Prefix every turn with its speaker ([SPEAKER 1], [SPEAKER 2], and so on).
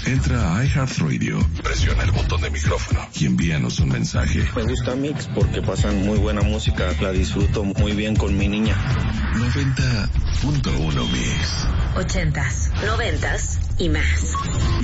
[SPEAKER 1] Entra a iHeartRadio, presiona el botón de micrófono y envíanos un mensaje.
[SPEAKER 2] Me gusta Mix porque pasan muy buena música, la disfruto muy bien con mi niña.
[SPEAKER 1] 90.1 Mix.
[SPEAKER 3] 80s, 90s y más.